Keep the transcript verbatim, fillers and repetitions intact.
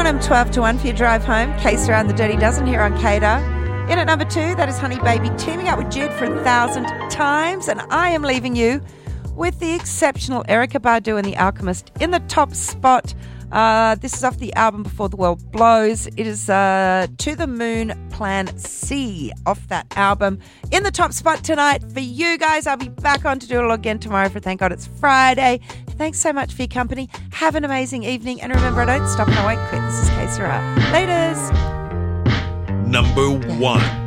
Bonham, twelve to one for your drive home. Case around the Dirty Dozen here on Cater. In at number two, that is Honey Baby teaming up with Jude for a thousand times. And I am leaving you with the exceptional Erykah Badu and The Alchemist in the top spot. Uh, this is off the album Before the World Blows. It is uh, To the Moon Plan C off that album. In the top spot tonight for you guys. I'll be back on to do it all again tomorrow for Thank God It's Friday. Thanks so much for your company. Have an amazing evening. And remember, I don't stop and I won't quit. This is K Sarah. Laters. Number one.